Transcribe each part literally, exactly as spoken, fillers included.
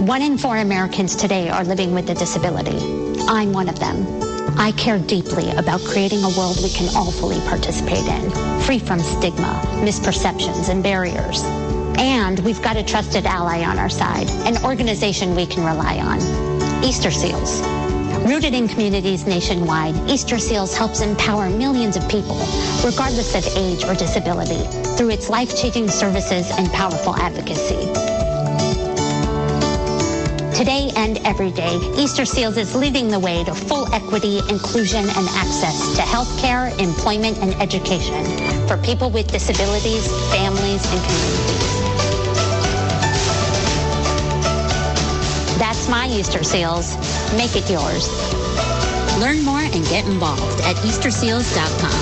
One in four Americans today are living with a disability. I'm one of them. I care deeply about creating a world we can all fully participate in, free from stigma, misperceptions, and barriers. And we've got a trusted ally on our side, an organization we can rely on, Easter Seals. Rooted in communities nationwide, Easter Seals helps empower millions of people, regardless of age or disability, through its life-changing services and powerful advocacy. Today and every day, Easter Seals is leading the way to full equity, inclusion, and access to health care, employment, and education for people with disabilities, families, and communities. That's my Easter Seals. Make it yours. Learn more and get involved at Easter Seals dot com.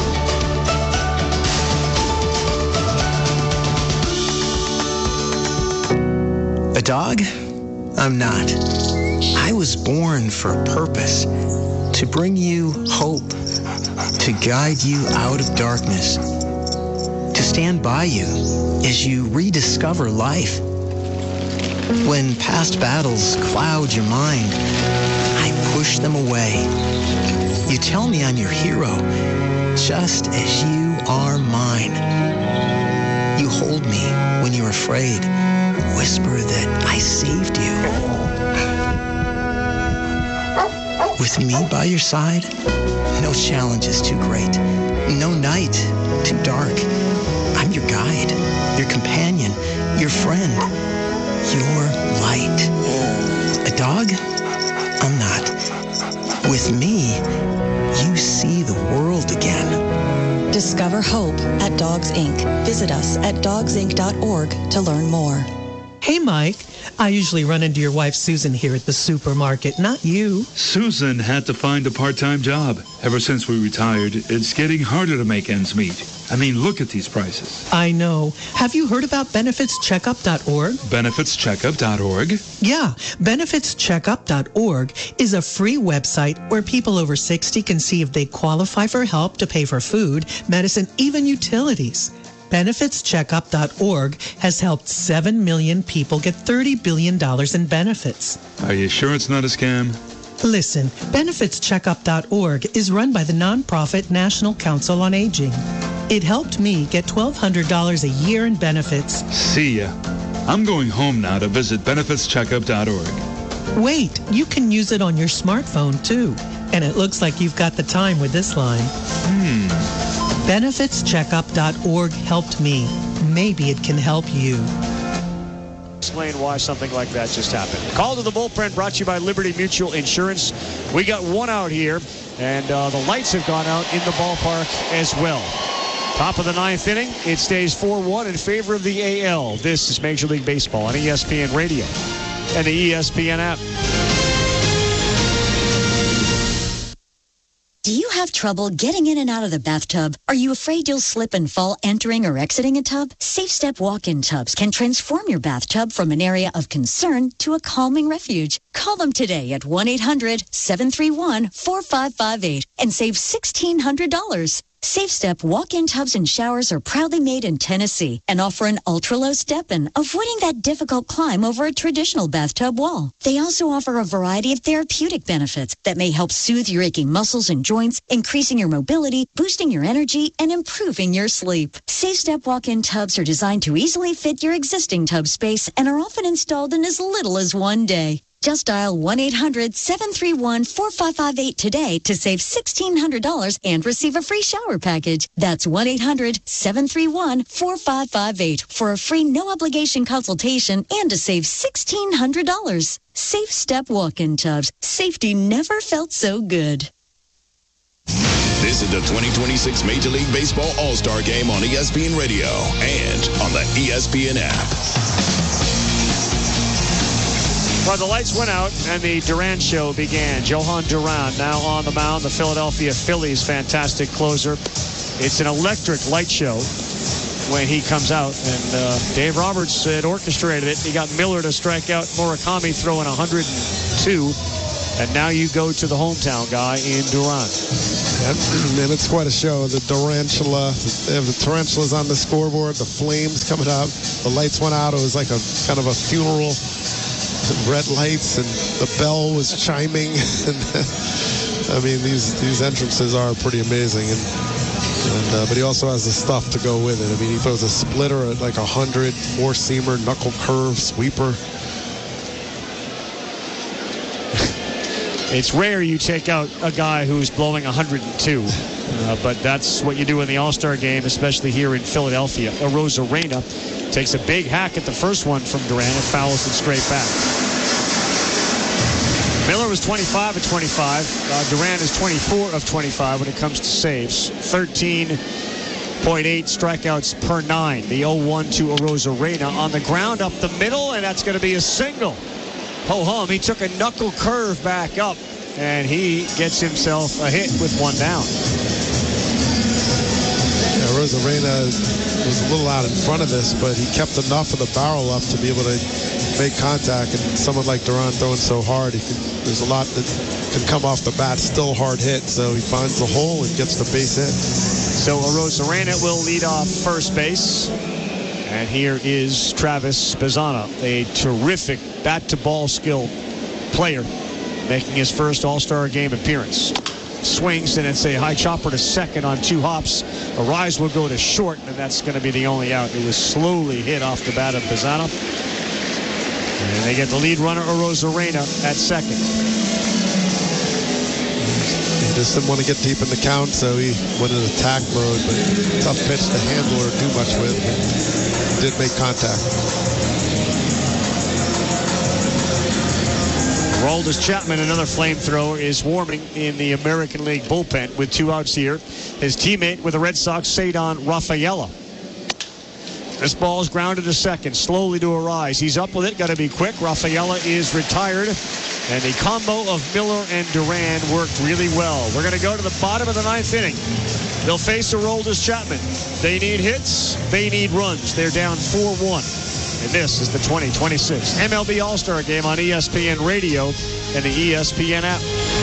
A dog? I'm not. I was born for a purpose, to bring you hope, to guide you out of darkness, to stand by you as you rediscover life. When past battles cloud your mind, I push them away. You tell me I'm your hero, just as you are mine. You hold me when you're afraid, whisper that I saved you. With me by your side, no challenge is too great, no night too dark. I'm your guide, your companion, your friend. Your light. A dog? I'm not. With me, you see the world again. Discover hope at Dogs Incorporated. Visit us at dogs inc dot org to learn more. Hey, Mike. I usually run into your wife, Susan, here at the supermarket, not you. Susan had to find a part-time job. Ever since we retired, it's getting harder to make ends meet. I mean, look at these prices. I know. Have you heard about benefits checkup dot org? benefits checkup dot org? Yeah. benefits checkup dot org is a free website where people over sixty can see if they qualify for help to pay for food, medicine, even utilities. benefits checkup dot org has helped seven million people get thirty billion dollars in benefits. Are you sure it's not a scam? Listen, benefits checkup dot org is run by the nonprofit National Council on Aging. It helped me get twelve hundred dollars a year in benefits. See ya. I'm going home now to visit benefits checkup dot org. Wait, you can use it on your smartphone too. And it looks like you've got the time with this line. Hmm. benefits checkup dot org helped me. Maybe it can help you. Explain why something like that just happened. Call to the bullpen brought to you by Liberty Mutual Insurance. We got one out here, and uh, the lights have gone out in the ballpark as well. Top of the ninth inning, it stays four one in favor of the A L. This is Major League Baseball on E S P N Radio and the E S P N app. Do you have trouble getting in and out of the bathtub? Are you afraid you'll slip and fall entering or exiting a tub? Safe Step walk-in tubs can transform your bathtub from an area of concern to a calming refuge. Call them today at one eight hundred seven three one four five five eight and save sixteen hundred dollars. Safe Step walk-in tubs and showers are proudly made in Tennessee and offer an ultra-low step-in, avoiding that difficult climb over a traditional bathtub wall. They also offer a variety of therapeutic benefits that may help soothe your aching muscles and joints, increasing your mobility, boosting your energy, and improving your sleep. Safe Step walk-in tubs are designed to easily fit your existing tub space and are often installed in as little as one day. Just dial one eight hundred seven three one four five five eight today to save sixteen hundred dollars and receive a free shower package. That's one eight hundred seven three one four five five eight for a free no-obligation consultation and to save sixteen hundred dollars. Safe Step walk-in tubs. Safety never felt so good. This is the twenty twenty-six Major League Baseball All-Star Game on E S P N Radio and on the E S P N app. Well, the lights went out and the Duran show began. Johan Duran now on the mound, the Philadelphia Phillies' fantastic closer. It's an electric light show when he comes out, and uh, Dave Roberts had orchestrated it. He got Miller to strike out Murakami throwing one hundred two, and now you go to the hometown guy in Duran. Yep. And it's quite a show. The tarantula, they have the tarantulas on the scoreboard, the flames coming out, the lights went out. It was like a kind of a funeral red lights, and the bell was chiming. And I mean, these these entrances are pretty amazing. And, and uh, but he also has the stuff to go with it. I mean, he throws a splitter at like a hundred, four seamer, knuckle curve, sweeper. It's rare you take out a guy who's blowing one hundred two, uh, but that's what you do in the All-Star game, especially here in Philadelphia. Arozarena takes a big hack at the first one from Durant and fouls it straight back. Miller was twenty-five of twenty-five. Uh, Durant is twenty-four of twenty-five when it comes to saves. thirteen point eight strikeouts per nine. The oh one to Arozarena on the ground up the middle, and that's going to be a single. Ho-hum, he took a knuckle curve back up, and he gets himself a hit with one down. Yeah, Arozarena was a little out in front of this, but he kept enough of the barrel up to be able to make contact. And someone like Durant throwing so hard, he can, there's a lot that can come off the bat, still hard hit. So he finds the hole and gets the base hit. So Arozarena will lead off first base. And here is Travis Bazzana, a terrific bat-to-ball skill player, making his first All-Star game appearance. Swings, and it's a high chopper to second on two hops. A rise will go to short, and that's going to be the only out. It was slowly hit off the bat of Bazzana. And they get the lead runner, Arozarena, at second. He just didn't want to get deep in the count, so he went in attack mode, but tough pitch to handle or do much with. Did make contact. Aroldis Chapman, another flamethrower, is warming in the American League bullpen with two outs here. His teammate with the Red Sox, Ceddanne Rafaela. This ball is grounded to second, slowly to a rise. He's up with it, got to be quick. Rafaela is retired, and the combo of Miller and Duran worked really well. We're going to go to the bottom of the ninth inning. They'll face Aroldis Chapman. They need hits. They need runs. They're down four one. And this is the twenty twenty-six M L B All-Star Game on E S P N Radio and the E S P N app.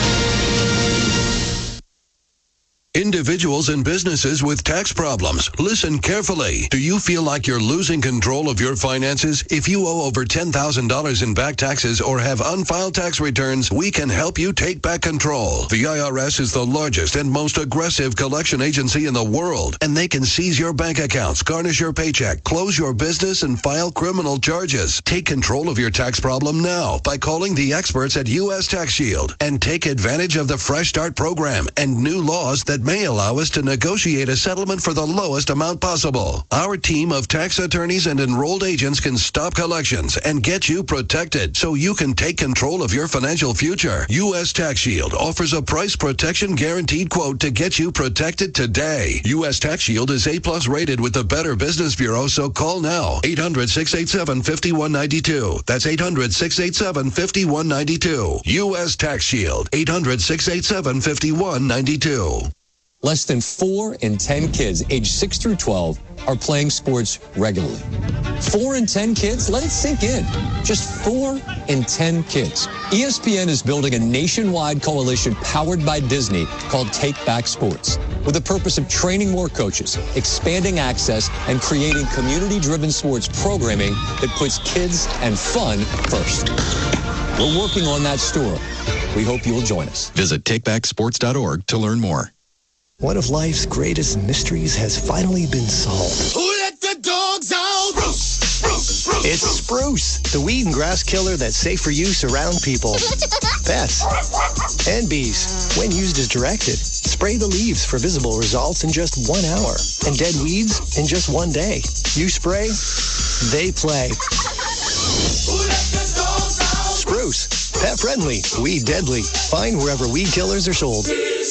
Individuals and businesses with tax problems, listen carefully. Do you feel like you're losing control of your finances? If you owe over ten thousand dollars in back taxes or have unfiled tax returns, we can help you take back control. The I R S is the largest and most aggressive collection agency in the world, and they can seize your bank accounts, garnish your paycheck, close your business, and file criminal charges. Take control of your tax problem now by calling the experts at U S Tax Shield and take advantage of the Fresh Start program and new laws that may allow us to negotiate a settlement for the lowest amount possible. Our team of tax attorneys and enrolled agents can stop collections and get you protected so you can take control of your financial future. U S Tax Shield offers a price protection guaranteed quote to get you protected today. U S Tax Shield is A plus rated with the Better Business Bureau, so call now. eight hundred, six eight seven, five one nine two. That's eight hundred, six eight seven, five one nine two. U S Tax Shield. eight hundred, six eight seven, five one nine two. Less than four in ten kids aged six through twelve are playing sports regularly. Four in ten kids? Let it sink in. Just four in ten kids. E S P N is building a nationwide coalition powered by Disney called Take Back Sports, with the purpose of training more coaches, expanding access, and creating community-driven sports programming that puts kids and fun first. We're working on that story. We hope you'll join us. Visit take back sports dot org to learn more. One of life's greatest mysteries has finally been solved. Who let the dogs out? Spruce, spruce, spruce. It's Spruce, the weed and grass killer that's safe for use around people, pets, and bees. When used as directed, spray the leaves for visible results in just one hour, and dead weeds in just one day. You spray, they play. Who let the dogs out? Spruce, pet friendly, weed deadly. Find wherever weed killers are sold.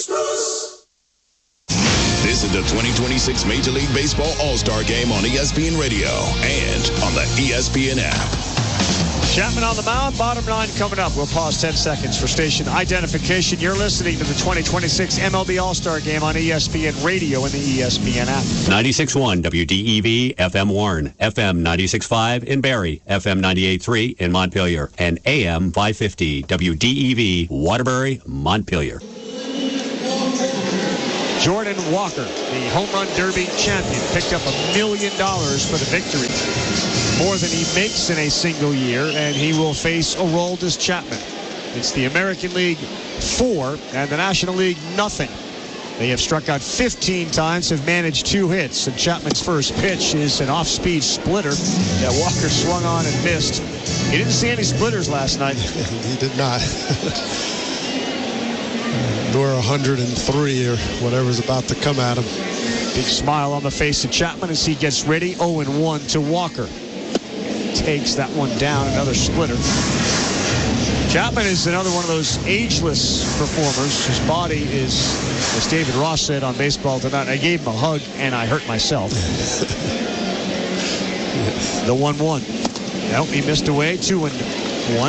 This is the twenty twenty-six Major League Baseball All-Star Game on E S P N Radio and on the E S P N app. Chapman on the mound, bottom nine coming up. We'll pause ten seconds for station identification. You're listening to the twenty twenty-six M L B All-Star Game on E S P N Radio and the E S P N app. ninety-six point one W D E V, F M Warren, F M ninety-six point five in Barrie, F M ninety-eight point three in Montpelier, and A M five fifty W D E V, Waterbury, Montpelier. Jordan Walker, the home run derby champion, picked up a million dollars for the victory. more than he makes in a single year, and he will face Aroldis Chapman. It's the American League four and the National League nothing. They have struck out fifteen times, have managed two hits, and Chapman's first pitch is an off-speed splitter that Walker swung on and missed. He didn't see any splitters last night. He did not. Nor one hundred three or whatever's about to come at him. Big smile on the face of Chapman as he gets ready. oh and one to Walker. Takes that one down, another splitter. Chapman is another one of those ageless performers. His body is, as David Ross said on Baseball Tonight, I gave him a hug and I hurt myself. The one one. Nope, he missed away. two and one.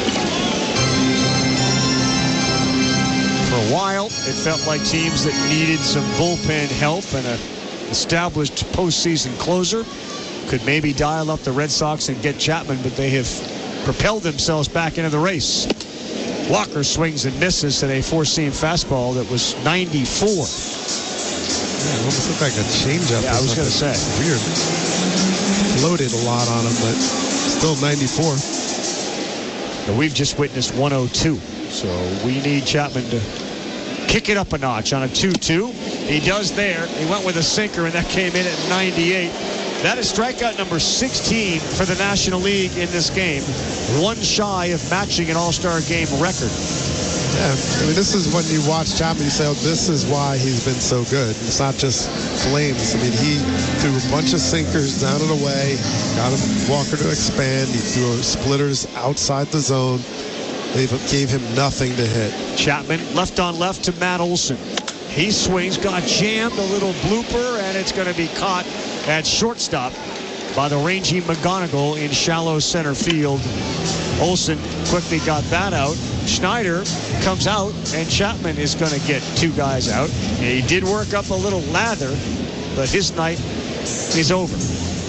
For a while, it felt like teams that needed some bullpen help and an established postseason closer could maybe dial up the Red Sox and get Chapman, but they have propelled themselves back into the race. Walker swings and misses at a four-seam fastball that was ninety-four. Yeah, it almost looked like a changeup. Yeah, I was going to say. Weird. Loaded a lot on him, but still ninety-four. Now we've just witnessed one oh two, so we need Chapman to kick it up a notch on a two two. He does there. He went with a sinker, and that came in at ninety-eight. That is strikeout number sixteen for the National League in this game. One shy of matching an All-Star game record. Yeah, I mean, this is when you watch Chapman, you say, oh, this is why he's been so good. It's not just flames. I mean, he threw a bunch of sinkers down and away, got him Walker to expand. He threw splitters outside the zone. They gave him nothing to hit. Chapman left on left to Matt Olson. He swings, got jammed, a little blooper, and it's going to be caught at shortstop by the rangy McGonigal in shallow center field. Olson quickly got that out. Schneider comes out, and Chapman is going to get two guys out. He did work up a little lather, but his night is over.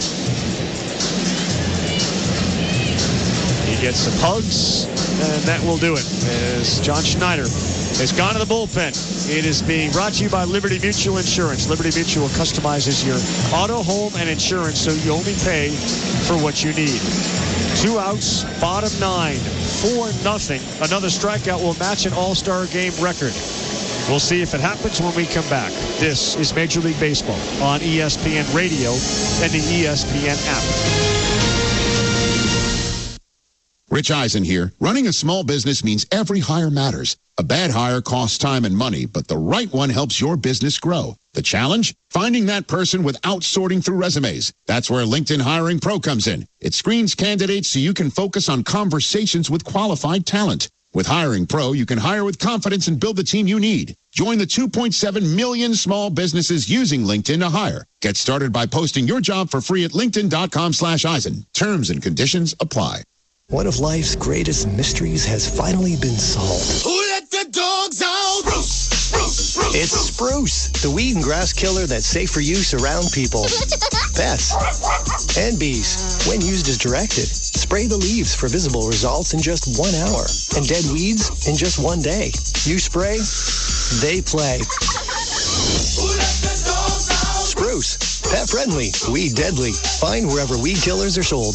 He gets some hugs, and that will do it as John Schneider has gone to the bullpen. It is being brought to you by Liberty Mutual Insurance. Liberty Mutual customizes your auto, home, and insurance so you only pay for what you need. Two outs, bottom nine, four nothing. Another strikeout will match an All-Star game record. We'll see if it happens when we come back. This is Major League Baseball on E S P N Radio and the E S P N app. Rich Eisen here. Running a small business means every hire matters. A bad hire costs time and money, but the right one helps your business grow. The challenge? Finding that person without sorting through resumes. That's where LinkedIn Hiring Pro comes in. It screens candidates so you can focus on conversations with qualified talent. With Hiring Pro, you can hire with confidence and build the team you need. Join the two point seven million small businesses using LinkedIn to hire. Get started by posting your job for free at linkedin.com slash Eisen. Terms and conditions apply. One of life's greatest mysteries has finally been solved. Who let the dogs out? Bruce, Spruce, Spruce. It's Spruce, the weed and grass killer that's safe for use around people, pets, and bees. When used as directed, spray the leaves for visible results in just one hour, and dead weeds in just one day. You spray, they play. Who let the dogs out? Spruce, pet friendly, weed deadly. Find wherever weed killers are sold.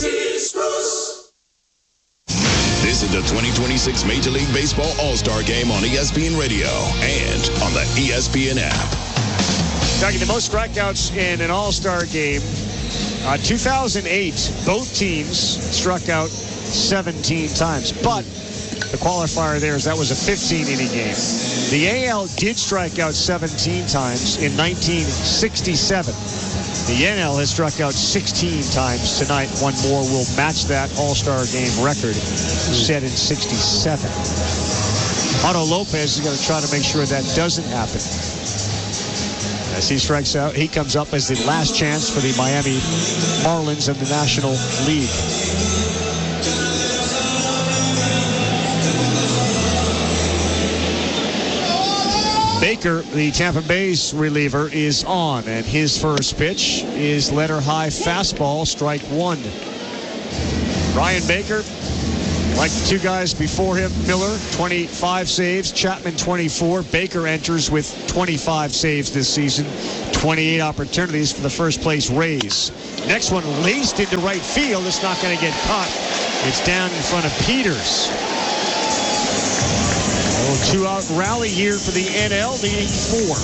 This is the twenty twenty-six Major League Baseball All-Star Game on E S P N Radio and on the E S P N app. Talking the most strikeouts in an All-Star game. Uh, two thousand eight, both teams struck out seventeen times, but the qualifier there is that was a fifteen inning game. The A L did strike out seventeen times in nineteen sixty-seven. The N L has struck out sixteen times tonight. One more will match that All-Star game record set in sixty-seven. Otto Lopez is going to try to make sure that doesn't happen. As he strikes out, he comes up as the last chance for the Miami Marlins in the National League. Baker, the Tampa Bay's reliever, is on, and his first pitch is letter high fastball, strike one. Ryan Baker Like the two guys before him, Miller, twenty-five saves, Chapman, twenty-four. Baker enters with twenty-five saves this season, twenty-eight opportunities for the first place Rays. Next one laced into right field. It's not going to get caught. It's down in front of Peters. A little two-out rally here for the N L, leading four.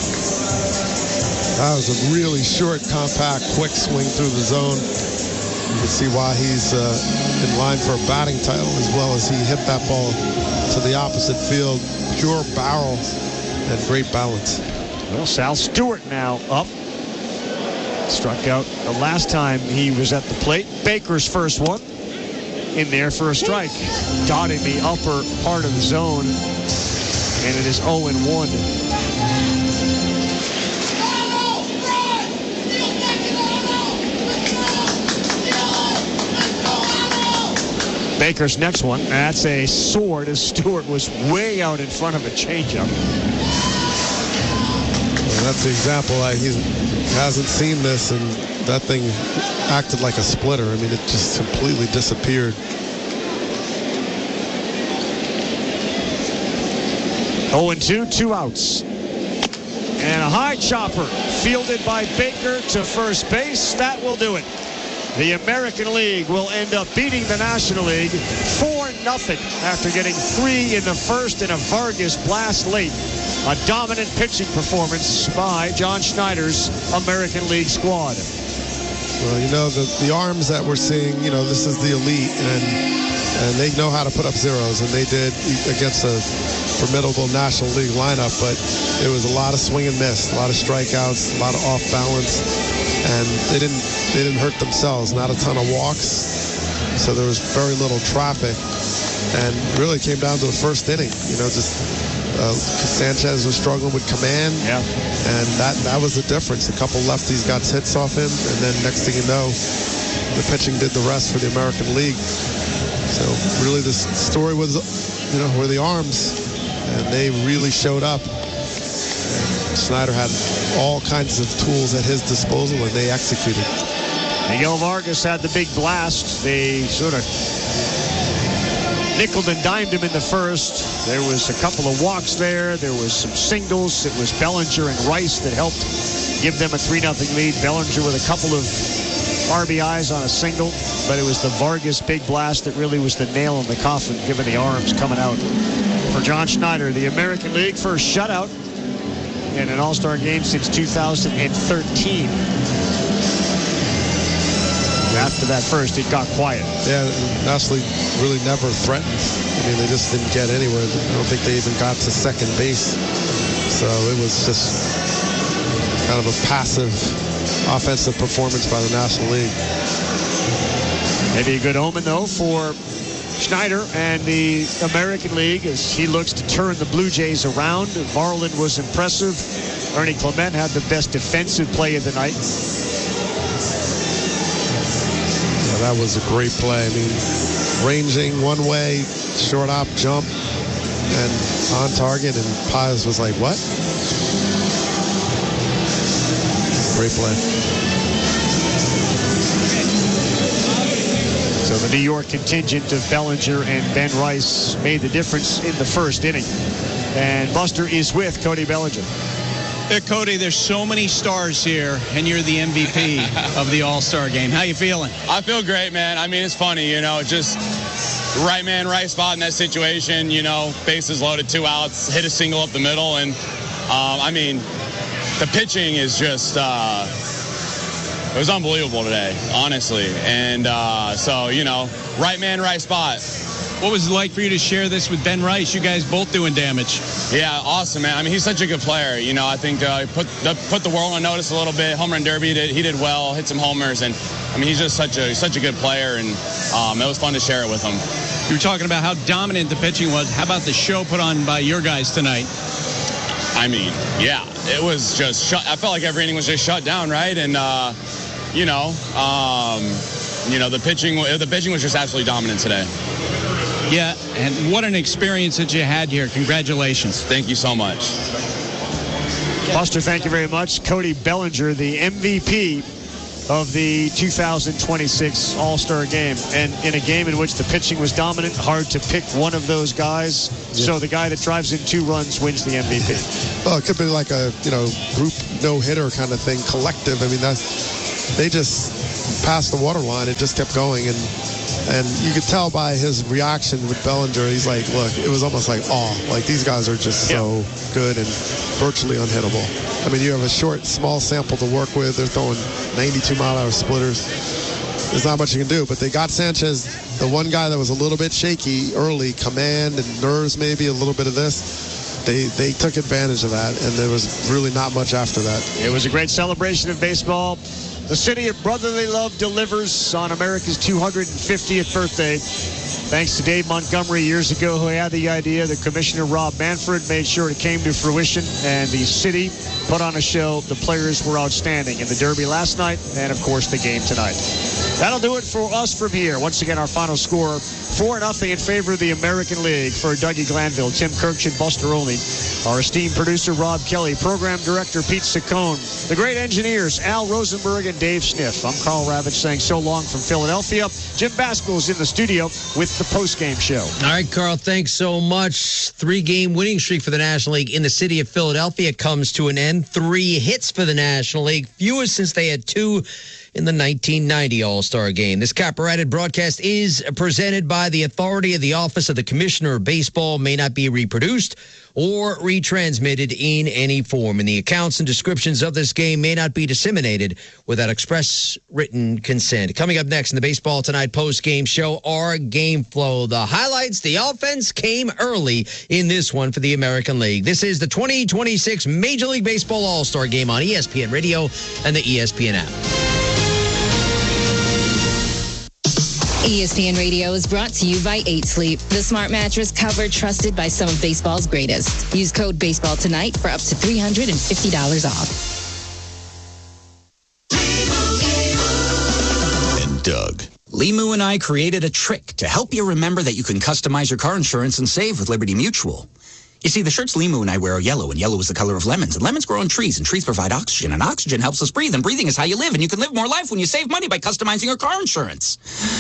That was a really short, compact, quick swing through the zone. You can see why he's uh, in line for a batting title, as well as he hit that ball to the opposite field. Pure barrel and great balance. Well, Sal Stewart now up. Struck out the last time he was at the plate. Baker's first one in there for a strike. Dotting the upper part of the zone. And it is oh and one. Baker's next one. That's a sword as Stewart was way out in front of a changeup. Well, that's the example. Like he hasn't seen this, and that thing acted like a splitter. I mean, it just completely disappeared. oh and two, two outs. And a high chopper fielded by Baker to first base. That will do it. The American League will end up beating the National League four nothing after getting three in the first and a Vargas blast late. A dominant pitching performance by John Schneider's American League squad. Well, you know, the, the arms that we're seeing, you know, this is the elite, and and they know how to put up zeros, and they did against a formidable National League lineup, but it was a lot of swing and miss, a lot of strikeouts, a lot of off balance, and they didn't they didn't hurt themselves. Not a ton of walks, so there was very little traffic, and really came down to the first inning. You know, just uh, Sanchez was struggling with command, yeah, and that that was the difference. A couple lefties got hits off him, and then next thing you know, the pitching did the rest for the American League. So really, the story was, you know, were the arms, and they really showed up. And Schneider had all kinds of tools at his disposal, and they executed. Miguel Vargas had the big blast. They sort of nickeled and dimed him in the first. There was a couple of walks there. There was some singles. It was Bellinger and Rice that helped give them a three nothing lead. Bellinger with a couple of R B Is on a single, but it was the Vargas big blast that really was the nail in the coffin, given the arms coming out. For John Schneider, the American League first shutout in an All-Star game since two thousand thirteen. After that first, it got quiet. Yeah, National League really never threatened. I mean, they just didn't get anywhere. I don't think they even got to second base. So it was just kind of a passive offensive performance by the National League. Maybe a good omen, though, for Schneider and the American League as he looks to turn the Blue Jays around. Varland was impressive. Ernie Clement had the best defensive play of the night. That was a great play. I mean, ranging one way, short hop, jump, and on target, and Paz was like, what? Great play. So the New York contingent of Bellinger and Ben Rice made the difference in the first inning. And Buster is with Cody Bellinger. Hey, Cody, there's so many stars here, and you're the M V P of the All-Star game. How you feeling? I feel great, man. I mean, it's funny, you know, just right man, right spot in that situation, you know, bases loaded, two outs, hit a single up the middle. And, um, I mean, the pitching is just, uh, it was unbelievable today, honestly. And uh, so, you know, right man, right spot. What was it like for you to share this with Ben Rice? You guys both doing damage. Yeah, awesome, man. I mean, he's such a good player. You know, I think uh, he put the, put the world on notice a little bit. Home run derby, he did, he did well, hit some homers. And, I mean, he's just such a such a good player, and um, it was fun to share it with him. You were talking about how dominant the pitching was. How about the show put on by your guys tonight? I mean, yeah, it was just shut. I felt like every inning was just shut down, right? And, uh, you know, um, you know, the pitching, the pitching was just absolutely dominant today. Yeah, and what an experience that you had here. Congratulations. Thank you so much. Buster, thank you very much. Cody Bellinger, the M V P of the two thousand twenty-six All-Star Game. And in a game in which the pitching was dominant, hard to pick one of those guys. Yeah. So the guy that drives in two runs wins the M V P. Well, it could be like a, you know, group no-hitter kind of thing, collective. I mean, that's, they just passed the water line and just kept going. And And you could tell by his reaction with Bellinger, he's like, look, it was almost like awe. Like, these guys are just so yeah. good and virtually unhittable. I mean, you have a short, small sample to work with. They're throwing ninety-two mile an hour splitters. There's not much you can do. But they got Sanchez, the one guy that was a little bit shaky early, command and nerves maybe, a little bit of this. They, they took advantage of that, and there was really not much after that. It was a great celebration of baseball. The city of brotherly love delivers on America's two hundred fiftieth birthday. Thanks to Dave Montgomery years ago, who had the idea. The Commissioner Rob Manfred made sure it came to fruition, and the city put on a show. The players were outstanding in the Derby last night, and of course the game tonight. That'll do it for us from here. Once again, our final score, four nothing in favor of the American League. For Dougie Glanville, Tim Kirch, and Buster Olney. Our esteemed producer, Rob Kelly. Program director, Pete Saccone. The great engineers, Al Rosenberg and Dave Sniff. I'm Carl Ravitch saying so long from Philadelphia. Jim Baskel's in the studio with the post-game show. All right, Carl, thanks so much. Three-game winning streak for the National League in the city of Philadelphia comes to an end. Three hits for the National League, fewest since they had two in the nineteen ninety All-Star Game. This copyrighted broadcast is presented by the authority of the Office of the Commissioner of Baseball, may not be reproduced or retransmitted in any form. And the accounts and descriptions of this game may not be disseminated without express written consent. Coming up next in the Baseball Tonight post-game show, our game flow. The highlights, the offense came early in this one for the American League. This is the twenty twenty-six Major League Baseball All-Star Game on E S P N Radio and the E S P N app. E S P N Radio is brought to you by eight sleep, the smart mattress cover trusted by some of baseball's greatest. Use code BASEBALL tonight for up to three hundred fifty dollars off. And Doug. Limu and I created a trick to help you remember that you can customize your car insurance and save with Liberty Mutual. You see, the shirts Limu and I wear are yellow, and yellow is the color of lemons. And lemons grow on trees, and trees provide oxygen, and oxygen helps us breathe, and breathing is how you live, and you can live more life when you save money by customizing your car insurance.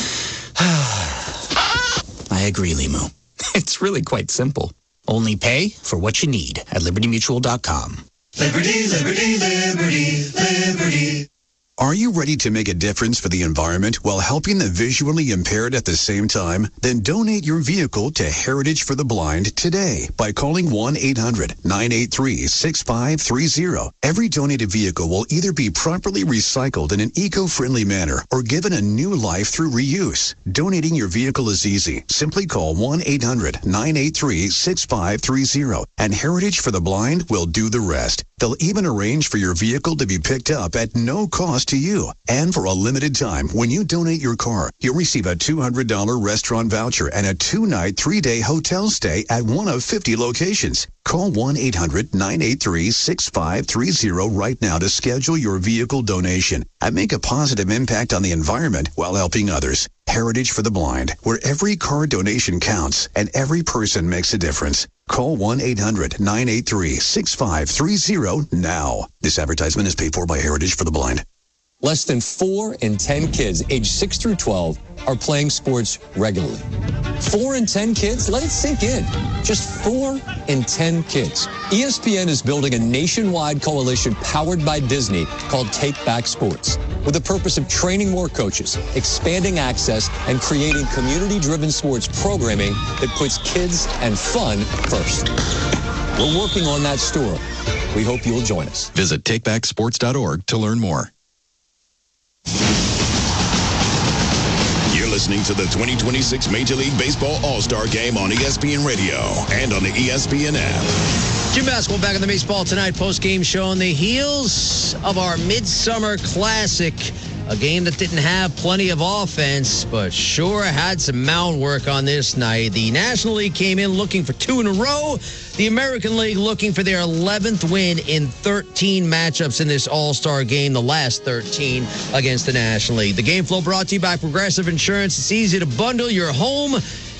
I agree, Limu. It's really quite simple. Only pay for what you need at liberty mutual dot com. Liberty, liberty, liberty, liberty. Are you ready to make a difference for the environment while helping the visually impaired at the same time? Then donate your vehicle to Heritage for the Blind today by calling one eight hundred nine eight three six five three zero. Every donated vehicle will either be properly recycled in an eco-friendly manner or given a new life through reuse. Donating your vehicle is easy. Simply call one eight hundred nine eight three six five three zero and Heritage for the Blind will do the rest. They'll even arrange for your vehicle to be picked up at no cost to you. And for a limited time, when you donate your car, you'll receive a two hundred dollars restaurant voucher and a two-night, three-day hotel stay at one of fifty locations. Call one eight hundred nine eight three six five three zero right now to schedule your vehicle donation and make a positive impact on the environment while helping others. Heritage for the Blind, where every car donation counts and every person makes a difference. Call one eight hundred nine eight three six five three zero now. This advertisement is paid for by Heritage for the Blind. Less than four in ten kids aged six through twelve are playing sports regularly. Four in ten kids? Let it sink in. Just four in ten kids. E S P N is building a nationwide coalition powered by Disney called Take Back Sports, with the purpose of training more coaches, expanding access, and creating community-driven sports programming that puts kids and fun first. We're working on that story. We hope you'll join us. Visit take back sports dot org to learn more. You're listening to the twenty twenty-six Major League Baseball All-Star Game on E S P N Radio and on the E S P N app. Jim Basketball back on the Baseball Tonight post-game show on the heels of our Midsummer Classic. A game that didn't have plenty of offense, but sure had some mound work on this night. The National League came in looking for two in a row. The American League looking for their eleventh win in thirteen matchups in this All-Star game, the last thirteen against the National League. The game flow brought to you by Progressive Insurance. It's easy to bundle your home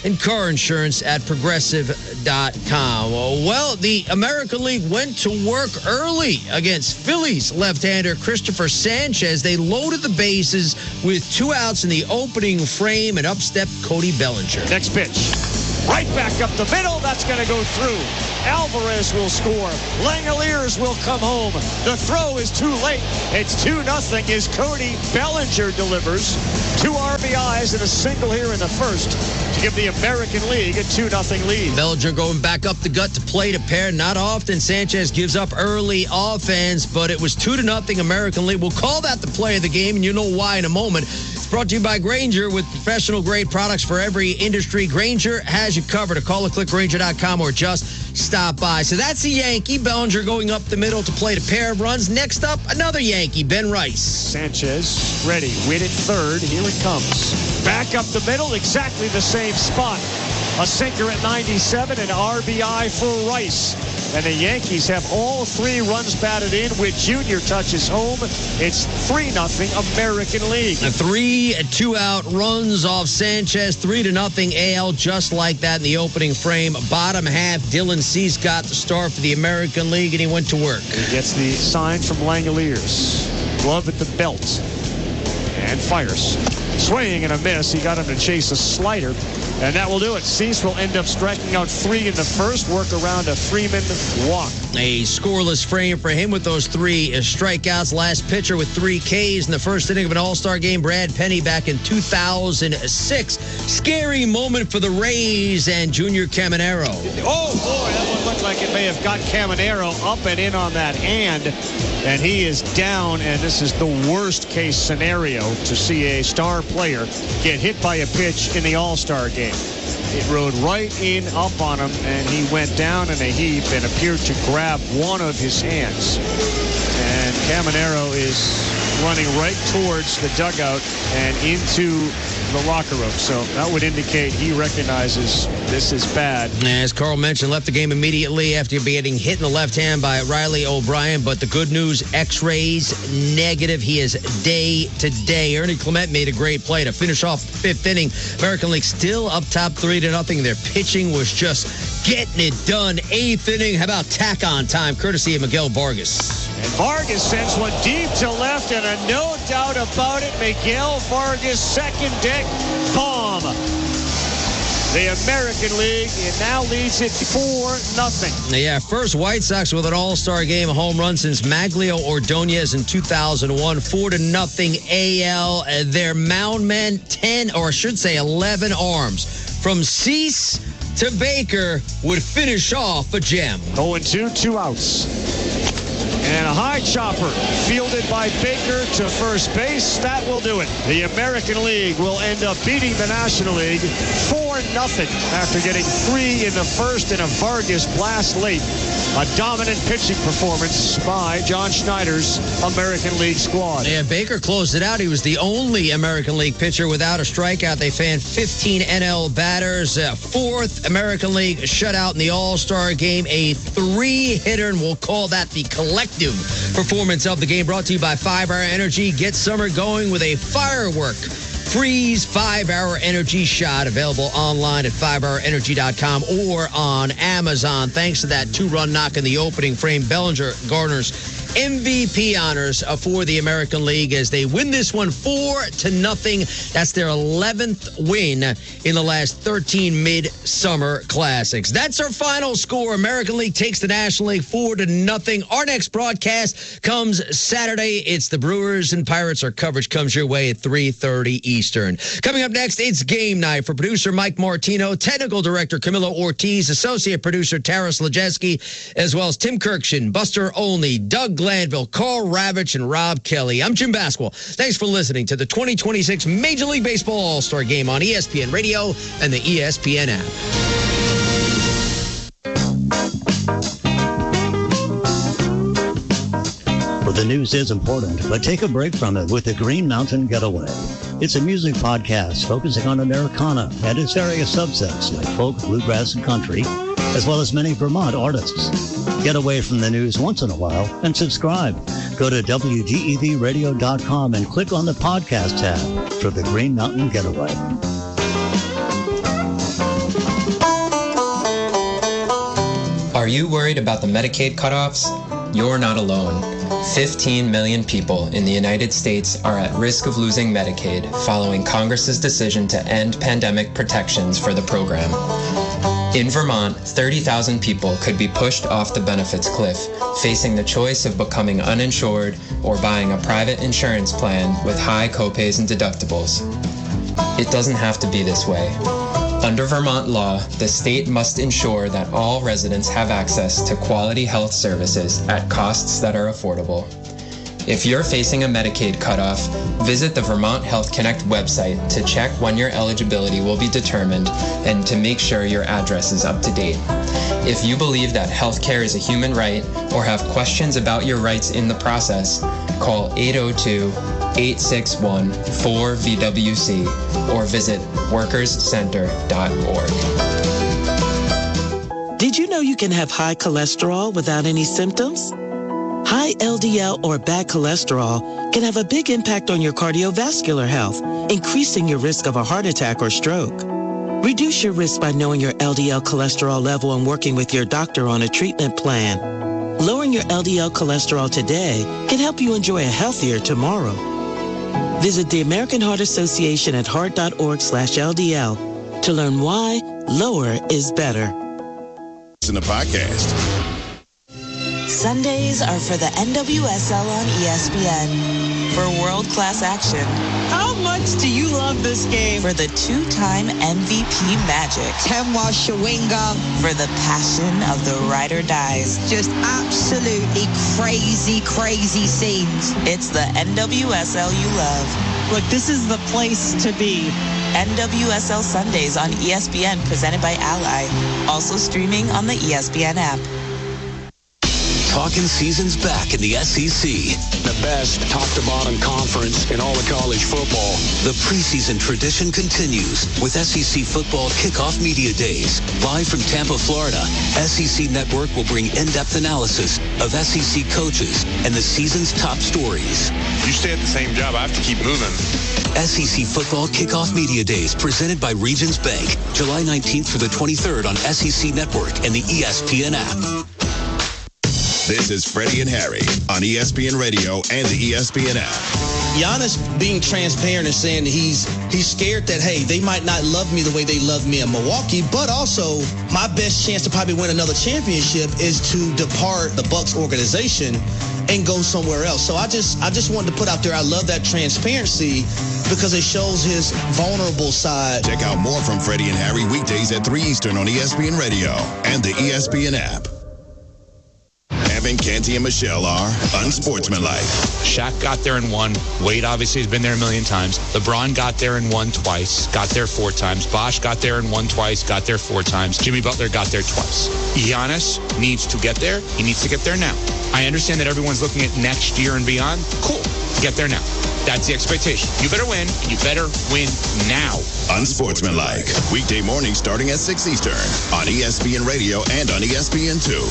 and car insurance at progressive dot com. Well, the American League went to work early against Phillies left-hander Christopher Sanchez. They loaded the bases with two outs in the opening frame, and up stepped Cody Bellinger. Next pitch. Right back up the middle. That's going to go through. Alvarez will score. Langoliers will come home. The throw is too late. It's two nothing as Cody Bellinger delivers two R B Is and a single here in the first to give the American League a two nothing lead. Bellinger going back up the gut to plate a pair. Not often Sanchez gives up early offense, but it was two to nothing American League. We'll call that the play of the game, and you know why in a moment. It's brought to you by Grainger with professional-grade products for every industry. Grainger has you covered. A call or click Grainger dot com or just stop by. So that's a Yankee. Bellinger going up the middle to plate a pair of runs. Next up, another Yankee, Ben Rice. Sanchez ready. Win at third. Here it comes. Back up the middle. Exactly the same spot. A sinker at ninety-seven, an R B I for Rice. And the Yankees have all three runs batted in with Junior touches home. It's three nothing American League. Three two-out runs off Sanchez, three to nothing A L, just like that in the opening frame. Bottom half, Dylan Cease got the start for the American League, and he went to work. He gets the sign from Langoliers. Glove at the belt. And fires. Swinging and a miss. He got him to chase a slider. And that will do it. Cease will end up striking out three in the first, work around a Freeman walk. A scoreless frame for him with those three strikeouts. Last pitcher with three Ks in the first inning of an All-Star game, Brad Penny, back in two thousand six. Scary moment for the Rays and Junior Caminero. Oh, boy, that one looked like it may have got Caminero up and in on that hand. And he is down, and this is the worst-case scenario to see a star player get hit by a pitch in the All-Star game. It rode right in up on him, and he went down in a heap and appeared to grab one of his hands. And Caminero is running right towards the dugout and into the locker room. So that would indicate he recognizes this is bad. As Carl mentioned, left the game immediately after getting hit in the left hand by Riley O'Brien. But the good news, X-rays negative. He is day to day. Ernie Clement made a great play to finish off the fifth inning. American League still up top three to nothing. Their pitching was just getting it done. Eighth inning. How about tack on time, courtesy of Miguel Vargas. And Vargas sends one deep to left, and a no doubt about it, Miguel Vargas, second deck bomb. The American League, it now leads it four nothing. Yeah, first White Sox with an All-Star game home run since Maglio Ordonez in two thousand one. Four to nothing A L. Their mound men, ten, or I should say eleven arms. From Cease to Baker would finish off a gem. oh and two, two outs. And a high chopper fielded by Baker to first base. That will do it. The American League will end up beating the National League four nothing after getting three in the first and a Vargas blast late. A dominant pitching performance by John Schneider's American League squad. Yeah, Baker closed it out. He was the only American League pitcher without a strikeout. They fanned fifteen N L batters. Uh, fourth American League shutout in the All-Star game. A three-hitter, and we'll call that the collective performance of the game. Brought to you by five hour Energy. Get summer going with a firework Freeze five hour Energy shot, available online at five hour energy dot com or on Amazon. Thanks to that two-run knock in the opening frame, Bellinger garners M V P honors for the American League as they win this one four to nothing. That's their eleventh win in the last thirteen Midsummer Classics. That's our final score. American League takes the National League four to nothing. Our next broadcast comes Saturday. It's the Brewers and Pirates. Our coverage comes your way at three thirty Eastern. Coming up next, it's game night. For producer Mike Martino, technical director Camilo Ortiz, associate producer Taras Lejeski, as well as Tim Kirkshin, Buster Olney, Doug Glanville, Carl Ravitch, and Rob Kelly. I'm Jim Basquill. Thanks for listening to the twenty twenty-six Major League Baseball All-Star Game on E S P N Radio and the E S P N app. Well, the news is important, but take a break from it with the Green Mountain Getaway. It's a music podcast focusing on Americana and its various subsets like folk, bluegrass, and country, as well as many Vermont artists. Get away from the news once in a while and subscribe. Go to W G E V radio dot com and click on the podcast tab for the Green Mountain Getaway. you worried about the Medicaid cutoffs? You're not alone. fifteen million people in the United States are at risk of losing Medicaid following Congress's decision to end pandemic protections for the program. In Vermont, thirty thousand people could be pushed off the benefits cliff, facing the choice of becoming uninsured or buying a private insurance plan with high copays and deductibles. It doesn't have to be this way. Under Vermont law, the state must ensure that all residents have access to quality health services at costs that are affordable. If you're facing a Medicaid cutoff, visit the Vermont Health Connect website to check when your eligibility will be determined and to make sure your address is up to date. If you believe that healthcare is a human right or have questions about your rights in the process, call eight oh two, eight six one, four V W C or visit workers center dot org. Did you know you can have high cholesterol without any symptoms? High L D L or bad cholesterol can have a big impact on your cardiovascular health, increasing your risk of a heart attack or stroke. Reduce your risk by knowing your L D L cholesterol level and working with your doctor on a treatment plan. Lowering your L D L cholesterol today can help you enjoy a healthier tomorrow. Visit the American Heart Association at heart dot org slash L D L to learn why lower is better. In the podcast. Sundays are for the N W S L on E S P N. For world-class action. How much do you love this game? For the two-time M V P magic. Kenwa Shawinga. For the passion of the ride or dies. Just absolutely crazy, crazy scenes. It's the N W S L you love. Look, this is the place to be. N W S L Sundays on E S P N, presented by Ally. Also streaming on the E S P N app. Talking season's back in the S E C. The best top-to-bottom conference in all of college football. The preseason tradition continues with S E C Football Kickoff Media Days. Live from Tampa, Florida, S E C Network will bring in-depth analysis of S E C coaches and the season's top stories. You stay at the same job, I have to keep moving. S E C Football Kickoff Media Days presented by Regions Bank. July nineteenth through the twenty-third on S E C Network and the E S P N app. This is Freddie and Harry on E S P N Radio and the E S P N app. Giannis being transparent and saying that he's he's scared that, hey, they might not love me the way they love me in Milwaukee, but also my best chance to probably win another championship is to depart the Bucks organization and go somewhere else. So I just I just wanted to put out there, I love that transparency because it shows his vulnerable side. Check out more from Freddie and Harry weekdays at three Eastern on E S P N Radio and the E S P N app. Evan, Canty, and Michelle are unsportsmanlike. Shaq got there and won. Wade obviously has been there a million times. LeBron got there and won twice. Got there four times. Bosh got there and won twice. Got there four times. Jimmy Butler got there twice. Giannis needs to get there. He needs to get there now. I understand that everyone's looking at next year and beyond. Cool. Get there now. That's the expectation. You better win, and you better win now. Unsportsmanlike. Weekday mornings starting at six Eastern on E S P N Radio and on E S P N two.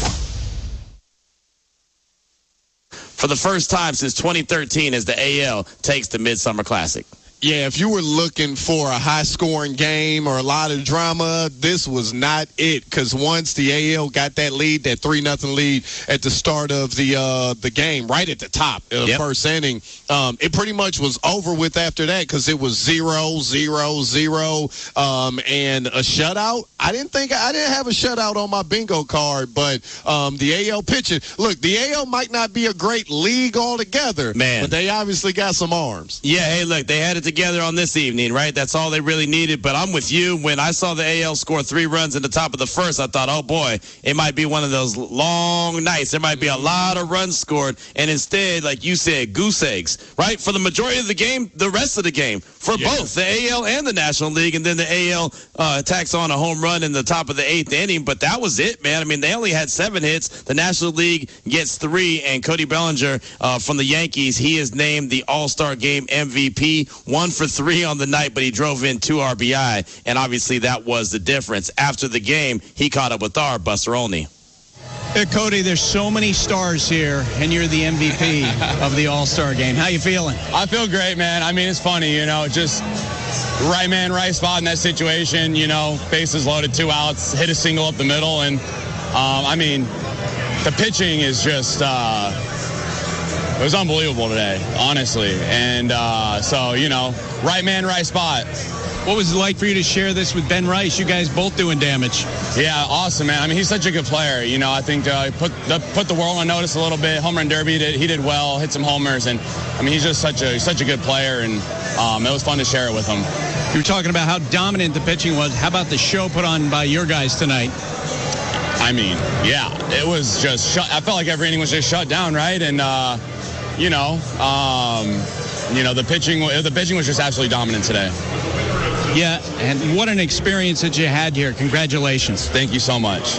For the first time since twenty thirteen as the A L takes the Midsummer Classic. Yeah, if you were looking for a high-scoring game or a lot of drama, this was not it. Because once the A L got that lead, that three nothing lead at the start of the uh, the game, right at the top of the yep. first inning, um, it pretty much was over with after that because it was zero, zero, zero, um, and a shutout. I didn't think I didn't have a shutout on my bingo card, but um, the A L pitching. Look, the A L might not be a great league altogether, man, but they obviously got some arms. Yeah, hey, look, they had it together on this evening, right? That's all they really needed. But I'm with you. When I saw the A L score three runs in the top of the first, I thought, oh boy, it might be one of those long nights. There might be a lot of runs scored. And instead, like you said, goose eggs, right? For the majority of the game, the rest of the game, for yeah. both the A L and the National League. And then the A L uh, tacks on a home run in the top of the eighth inning. But that was it, man. I mean, they only had seven hits. The National League gets three. And Cody Bellinger uh, from the Yankees, he is named the All-Star Game M V P. One for three. Three on the night, but he drove in two R B I, and obviously that was the difference. After the game, he caught up with our Buster Olney. Hey, Cody, there's so many stars here, and you're the M V P of the All-Star Game. How you feeling? I feel great, man. I mean, it's funny, you know, just right man, right spot in that situation, you know, bases loaded, two outs, hit a single up the middle, and Um, I mean, the pitching is just, uh, it was unbelievable today, honestly. And uh, so, you know, right man, right spot. What was it like for you to share this with Ben Rice? You guys both doing damage. Yeah, awesome, man. I mean, he's such a good player. You know, I think uh, he put the, put the world on notice a little bit. Home run derby, he did, he did well, hit some homers. And, I mean, he's just such a such a good player. And um, it was fun to share it with him. You were talking about how dominant the pitching was. How about the show put on by your guys tonight? I mean, yeah, it was just shut. I felt like every inning was just shut down, right? And, uh, you know, um, you know, the pitching, the pitching was just absolutely dominant today. Yeah, and what an experience that you had here. Congratulations. Thank you so much.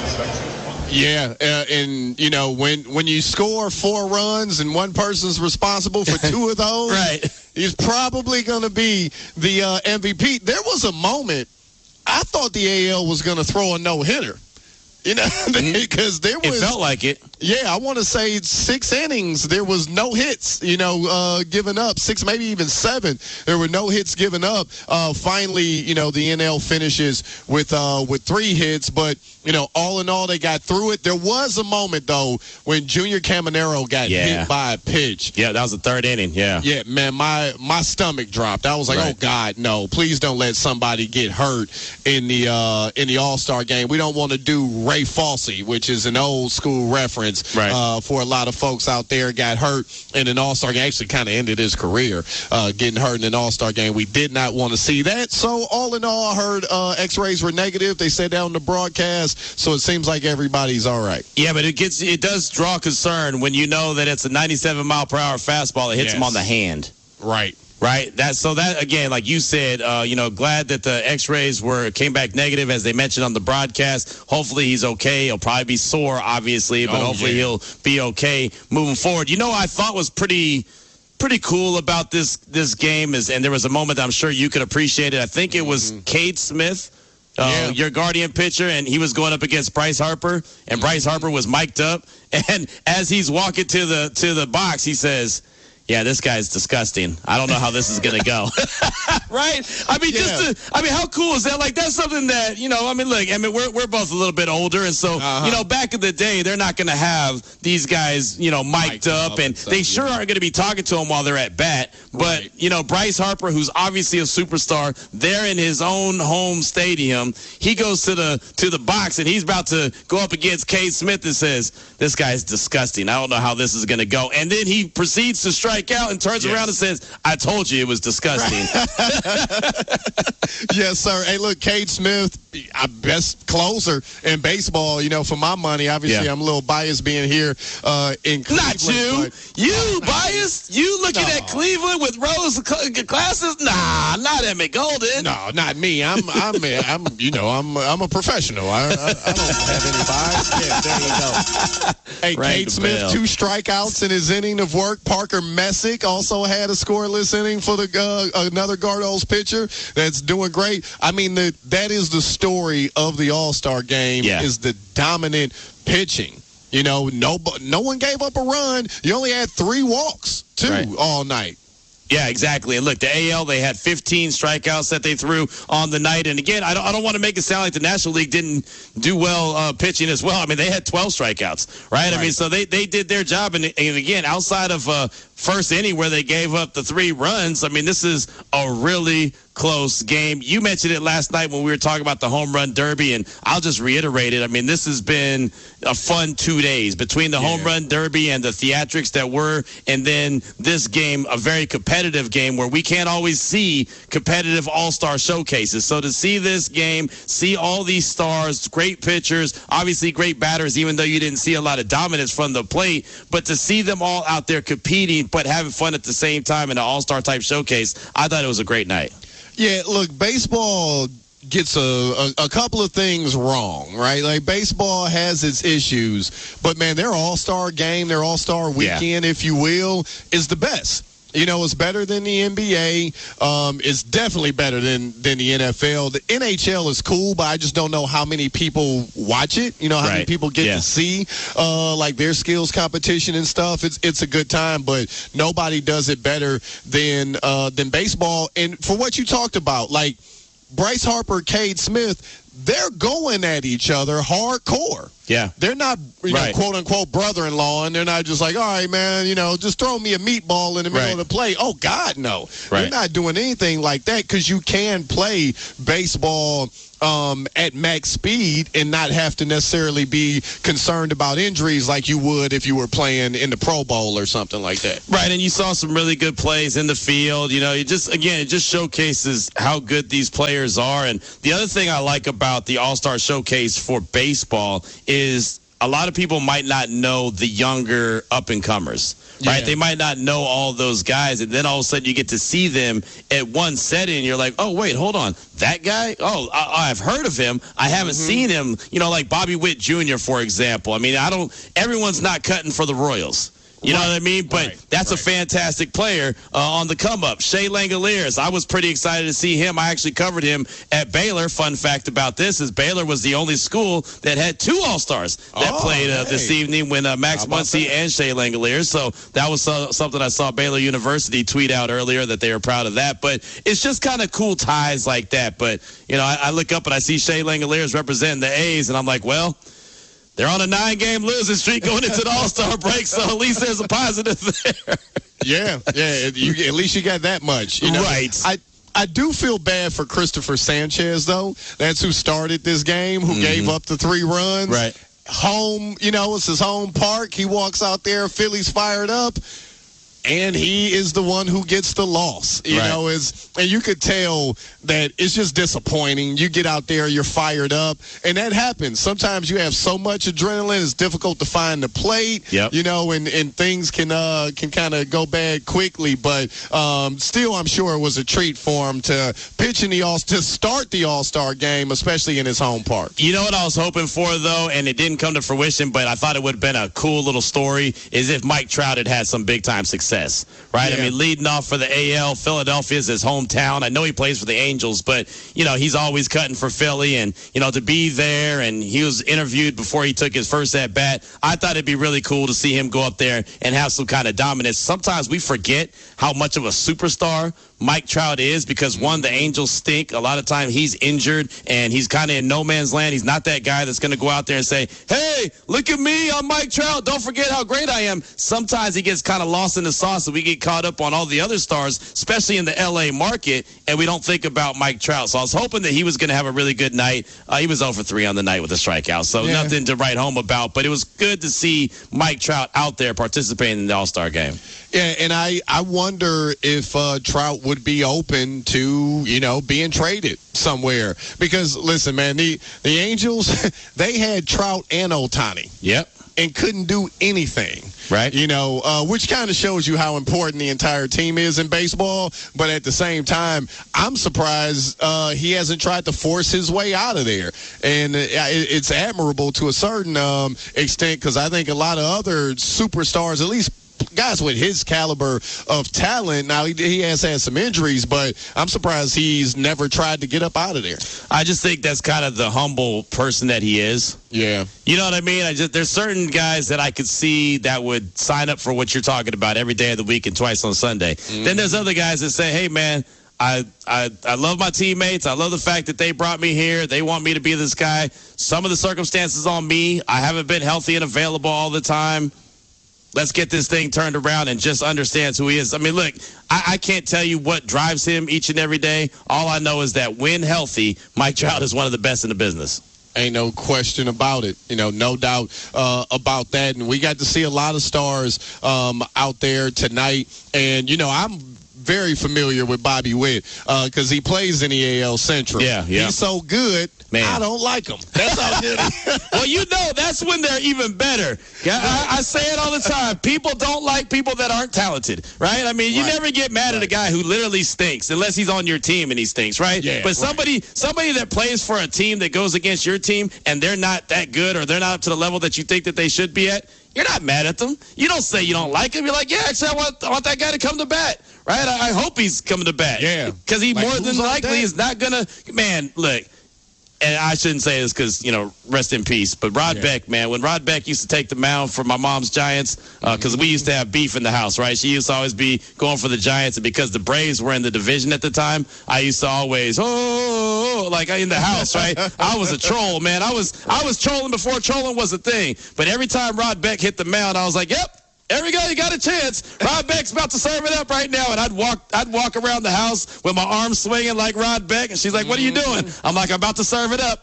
Yeah, uh, and, you know, when, when you score four runs and one person's responsible for two of those, right, he's probably going to be the uh, M V P. There was a moment I thought the A L was going to throw a no-hitter. You know, because there was. It felt like it. Yeah, I want to say six innings. There was no hits, you know, uh, given up. Six, maybe even seven. There were no hits given up. Uh, finally, you know, the N L finishes with uh, with three hits. But, you know, all in all, they got through it. There was a moment, though, when Junior Caminero got yeah. hit by a pitch. Yeah, that was the third inning, yeah. Yeah, man, my, my stomach dropped. I was like, right. oh, God, no. Please don't let somebody get hurt in the, uh, in the All-Star game. We don't want to do Ray Falsey, which is an old school reference right. uh, for a lot of folks out there. Got hurt in an All-Star game. Actually kind of ended his career uh, getting hurt in an All-Star game. We did not want to see that. So all in all, I heard uh, X-rays were negative. They said that on the broadcast. So it seems like everybody's all right. Yeah, but it gets it does draw concern when you know that it's a ninety-seven mile per hour fastball that hits yes. him on the hand. Right. Right. That so that again, like you said, uh, you know, glad that the X-rays were came back negative as they mentioned on the broadcast. Hopefully he's okay. He'll probably be sore, obviously, but oh, hopefully yeah. he'll be okay moving forward. You know, what I thought was pretty pretty cool about this this game is, and there was a moment that I'm sure you could appreciate it. I think it was mm-hmm. Cade Smith. Uh, yeah. your Guardian pitcher, and he was going up against Bryce Harper, and Bryce Harper was mic'd up, and as he's walking to the to the box, he says, yeah, this guy's disgusting. I don't know how this is going to go. Right? I mean, yeah. just to, I mean, how cool is that? Like, that's something that, you know, I mean, look, I mean, we're we're both a little bit older, and so, uh-huh. you know, back in the day, they're not going to have these guys, you know, mic'd, mic'd up, up, and, and stuff, they sure yeah. aren't going to be talking to him while they're at bat. But, right. you know, Bryce Harper, who's obviously a superstar, they're in his own home stadium. He goes to the to the box, and he's about to go up against Cade Smith and says, this guy's disgusting. I don't know how this is going to go. And then he proceeds to strike out and turns yes. around and says, I told you it was disgusting. Yes, sir. Hey, look, Cade Smith, best closer in baseball, you know, for my money. Obviously, yeah. I'm a little biased being here uh, in Cleveland. Not you. You biased? You looking no. at Cleveland with rose glasses? Nah, not Emmett Golden. No, not me. I'm, I'm, I'm, you know, I'm, I'm a professional. I, I, I don't have any bias. Yeah, there you go. Hey, Rang Cade Smith, bell. two strikeouts in his inning of work. Parker Messick also had a scoreless inning for the uh, another Gardos pitcher that's doing great. I mean, the, that is the story of the All-Star game yeah. is the dominant pitching. You know, no, no one gave up a run. You only had three walks, too, right. all night. Yeah, exactly. And look, the A L, they had fifteen strikeouts that they threw on the night. And again, I don't, I don't want to make it sound like the National League didn't do well uh, pitching as well. I mean, they had twelve strikeouts, right? right. I mean, so they, they did their job. And, and again, outside of uh, first inning where they gave up the three runs, I mean, this is a really close game. You mentioned it last night when we were talking about the home run derby, and I'll just reiterate it. I mean, this has been a fun two days between the yeah. home run derby and the theatrics that were, and then this game, a very competitive game where we can't always see competitive all-star showcases. So to see this game, see all these stars, great pitchers, obviously great batters, even though you didn't see a lot of dominance from the plate, but to see them all out there competing but having fun at the same time in an all-star type showcase, I thought it was a great night. Yeah, look, baseball gets a, a, a couple of things wrong, right? Like, baseball has its issues, but, man, their all-star game, their all-star weekend, yeah. if you will, is the best. You know, it's better than the N B A. Um, it's definitely better than, than the N F L. The N H L is cool, but I just don't know how many people watch it. You know, how right. many people get yeah. to see, uh, like, their skills competition and stuff. It's it's a good time, but nobody does it better than uh, than baseball. And for what you talked about, like, Bryce Harper, Cade Smith, they're going at each other hardcore. Yeah. They're not, you right. know, quote unquote brother-in-law, and they're not just like, all right, man, you know, just throw me a meatball in the middle right. of the play. Oh, God, no. Right. They're not doing anything like that because you can play baseball um, at max speed and not have to necessarily be concerned about injuries like you would if you were playing in the Pro Bowl or something like that. Right, and you saw some really good plays in the field. You know, it just, again, it just showcases how good these players are. And the other thing I like about the All-Star Showcase for baseball is a lot of people might not know the younger up-and-comers. Right, yeah. They might not know all those guys, and then all of a sudden you get to see them at one setting, and you're like, oh, wait, hold on. That guy? Oh, I, I've heard of him. I haven't mm-hmm. seen him. You know, like Bobby Witt Junior, for example. I mean, I don't – everyone's not cutting for the Royals. You right. know what I mean? But right. that's right. a fantastic player uh, on the come-up. Shea Langoliers, I was pretty excited to see him. I actually covered him at Baylor. Fun fact about this is Baylor was the only school that had two All-Stars that oh, played uh, hey. this evening when uh, Max Muncy and Shea Langoliers. So that was uh, something I saw Baylor University tweet out earlier that they were proud of that. But it's just kind of cool ties like that. But, you know, I, I look up and I see Shea Langoliers representing the A's, and I'm like, well, they're on a nine-game losing streak going into the All-Star break, so at least there's a positive there. Yeah, yeah. You, at least you got that much. You know? Right. I, I do feel bad for Christopher Sanchez, though. That's who started this game, who mm-hmm. gave up the three runs. Right. Home, you know, it's his home park. He walks out there, Philly's fired up. And he is the one who gets the loss, you right. know, is, and you could tell that it's just disappointing. You get out there, you're fired up, and that happens. Sometimes you have so much adrenaline, it's difficult to find the plate, yep. you know, and, and things can uh, can kind of go bad quickly. But um, still, I'm sure it was a treat for him to pitch in the all to start the All-Star game, especially in his home park. You know what I was hoping for, though, and it didn't come to fruition, but I thought it would have been a cool little story, is if Mike Trout had had some big-time success. Right? Yeah. I mean, leading off for the A L, Philadelphia is his hometown. I know he plays for the Angels, but, you know, he's always cutting for Philly. And, you know, to be there, and he was interviewed before he took his first at-bat, I thought it'd be really cool to see him go up there and have some kind of dominance. Sometimes we forget how much of a superstar Mike Trout is because, one, the Angels stink. A lot of time he's injured, and he's kind of in no man's land. He's not that guy that's going to go out there and say, hey, look at me, I'm Mike Trout. Don't forget how great I am. Sometimes he gets kind of lost in the sauce, and we get caught up on all the other stars, especially in the L A market, and we don't think about Mike Trout. So I was hoping that he was going to have a really good night. Uh, he was zero for three on the night with a strikeout, so yeah. nothing to write home about. But it was good to see Mike Trout out there participating in the All-Star game. Yeah, and I, I wonder if uh, Trout would be open to, you know, being traded somewhere. Because, listen, man, the, the Angels, they had Trout and Ohtani. Yep. And couldn't do anything. Right. You know, uh, which kind of shows you how important the entire team is in baseball. But at the same time, I'm surprised uh, he hasn't tried to force his way out of there. And it, it's admirable to a certain um, extent because I think a lot of other superstars, at least guys with his caliber of talent. Now, he, he has had some injuries, but I'm surprised he's never tried to get up out of there. I just think that's kind of the humble person that he is. Yeah. You know what I mean? I just, there's certain guys that I could see that would sign up for what you're talking about every day of the week and twice on Sunday. Mm-hmm. Then there's other guys that say, hey, man, I, I I love my teammates. I love the fact that they brought me here. They want me to be this guy. Some of the circumstances on me. I haven't been healthy and available all the time. Let's get this thing turned around and just understands who he is. I mean, look, I, I can't tell you what drives him each and every day. All I know is that when healthy, Mike Trout is one of the best in the business. Ain't no question about it. You know, no doubt uh, about that. And we got to see a lot of stars um, out there tonight. And, you know, I'm very familiar with Bobby Witt because uh, he plays in the A L Central. Yeah, yeah. He's so good. Man. I don't like them. That's how good. Well, you know, that's when they're even better. I, I say it all the time. People don't like people that aren't talented, right? I mean, you right. never get mad right. at a guy who literally stinks unless he's on your team and he stinks, right? Yeah, but somebody right. somebody that plays for a team that goes against your team and they're not that good or they're not up to the level that you think that they should be at, you're not mad at them. You don't say you don't like him. You're like, yeah, actually, I want, I want that guy to come to bat, right? I, I hope he's coming to bat. Yeah. Because he like, more than likely is not going to, man, look. And I shouldn't say this because, you know, rest in peace. But Rod yeah. Beck, man, when Rod Beck used to take the mound for my mom's Giants, because uh, mm-hmm. we used to have beef in the house, right? She used to always be going for the Giants. And because the Braves were in the division at the time, I used to always, oh, like in the house, right? I was a troll, man. I was I was trolling before trolling was a thing. But every time Rod Beck hit the mound, I was like, yep. There we go. You got a chance. Rod Beck's about to serve it up right now, and I'd walk, I'd walk around the house with my arms swinging like Rod Beck, and she's like, "What are you doing?" I'm like, "I'm about to serve it up."